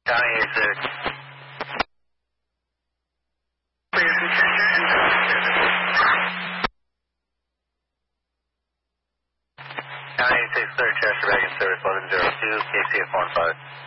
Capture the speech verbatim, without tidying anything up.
County eighty-six. County eighty-six, third Chester back in service, eleven zero two, K C F one five.